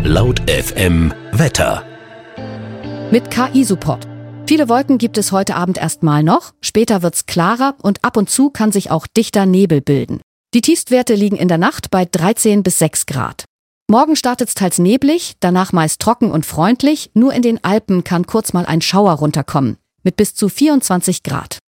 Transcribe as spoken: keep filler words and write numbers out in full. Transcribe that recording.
Laut F M Wetter. Mit K I-Support. Viele Wolken gibt es heute Abend erstmal noch, später wird's klarer und ab und zu kann sich auch dichter Nebel bilden. Die Tiefstwerte liegen in der Nacht bei dreizehn bis sechs Grad. Morgen startet's teils neblig, danach meist trocken und freundlich, nur in den Alpen kann kurz mal ein Schauer runterkommen, mit bis zu vierundzwanzig Grad.